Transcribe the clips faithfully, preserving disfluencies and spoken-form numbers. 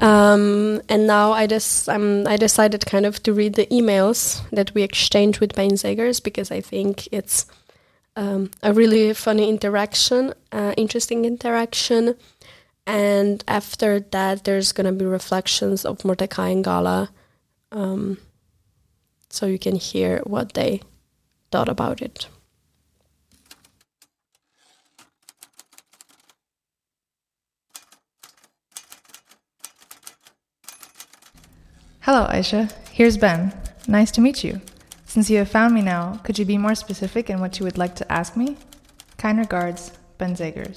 Um, and now I just um, I decided kind of to read the emails that we exchanged with Benzegers because I think it's um, a really funny interaction, uh, interesting interaction. And after that, there's going to be reflections of Mordecai and Gala, um, so you can hear what they thought about it. Hello, Aisha. Here's Ben. Nice to meet you. Since you have found me now, could you be more specific in what you would like to ask me? Kind regards, Benzegers.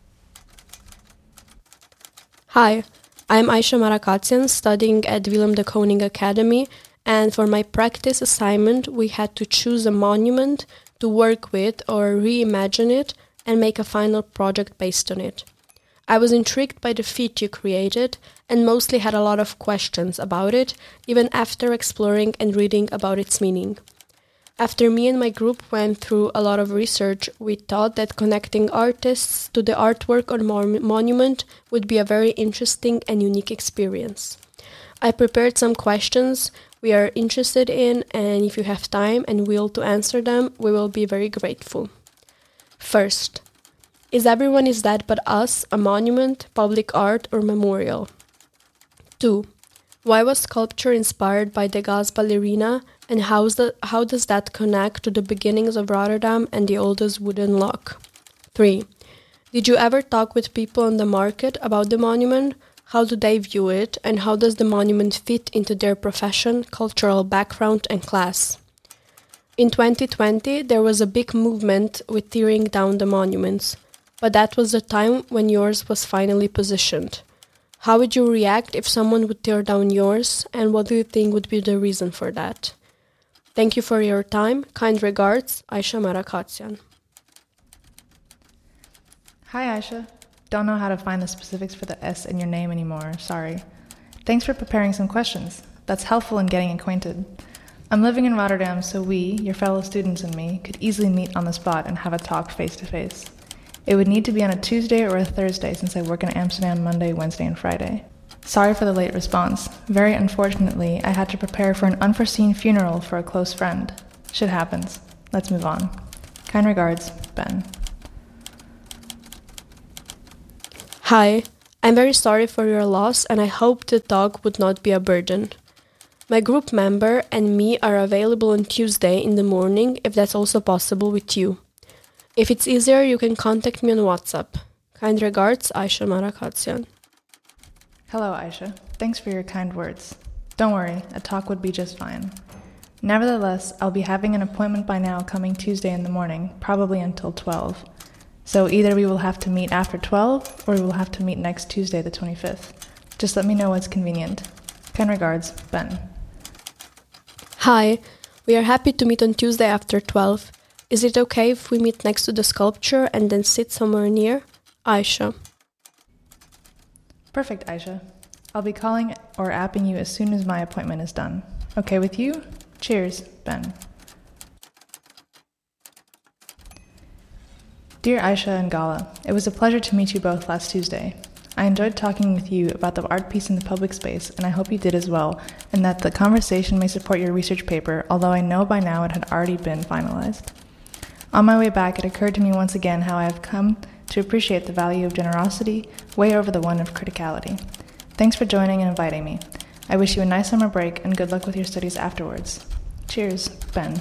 Hi, I'm Aisha Marakatsian, studying at Willem de Koning Academy, and for my practice assignment, we had to choose a monument to work with or reimagine it and make a final project based on it. I was intrigued by the feat you created and mostly had a lot of questions about it, even after exploring and reading about its meaning. After me and my group went through a lot of research, we thought that connecting artists to the artwork on mon- monument would be a very interesting and unique experience. I prepared some questions we are interested in, and if you have time and will to answer them, we will be very grateful. First, is Everyone Is Dead But Us a monument, public art, or memorial? Two. Why was sculpture inspired by Degas' ballerina, and how's the, how does that connect to the beginnings of Rotterdam and the oldest wooden lock? Three. Did you ever talk with people on the market about the monument? How do they view it, and how does the monument fit into their profession, cultural background, and class? In twenty twenty, there was a big movement with tearing down the monuments, but that was the time when yours was finally positioned. How would you react if someone would tear down yours, and what do you think would be the reason for that? Thank you for your time. Kind regards, Aisha Marakatsian. Hi, Aisha. Don't know how to find the specifics for the S in your name anymore, sorry. Thanks for preparing some questions. That's helpful in getting acquainted. I'm living in Rotterdam, so we, your fellow students and me, could easily meet on the spot and have a talk face to face. It would need to be on a Tuesday or a Thursday since I work in Amsterdam Monday, Wednesday, and Friday. Sorry for the late response. Very unfortunately, I had to prepare for an unforeseen funeral for a close friend. Shit happens. Let's move on. Kind regards, Ben. Hi, I'm very sorry for your loss, and I hope the talk would not be a burden. My group member and me are available on Tuesday in the morning if that's also possible with you. If it's easier, you can contact me on WhatsApp. Kind regards, Aisha Marakatsian. Hello, Aisha. Thanks for your kind words. Don't worry, a talk would be just fine. Nevertheless, I'll be having an appointment by now coming Tuesday in the morning, probably until twelve. So either we will have to meet after twelve, or we will have to meet next Tuesday the twenty-fifth. Just let me know what's convenient. Kind regards, Ben. Hi, we are happy to meet on Tuesday after twelve. Is it okay if we meet next to the sculpture and then sit somewhere near? Aisha. Perfect, Aisha. I'll be calling or apping you as soon as my appointment is done. Okay with you? Cheers, Ben. Dear Aisha and Gala, it was a pleasure to meet you both last Tuesday. I enjoyed talking with you about the art piece in the public space, and I hope you did as well, and that the conversation may support your research paper, although I know by now it had already been finalized. On my way back, it occurred to me once again how I have come to appreciate the value of generosity way over the one of criticality. Thanks for joining and inviting me. I wish you a nice summer break and good luck with your studies afterwards. Cheers, Ben.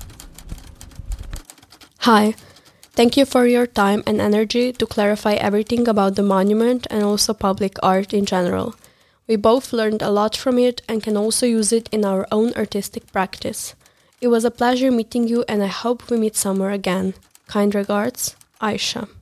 Hi. Thank you for your time and energy to clarify everything about the monument and also public art in general. We both learned a lot from it and can also use it in our own artistic practice. It was a pleasure meeting you, and I hope we meet somewhere again. Kind regards, Aisha.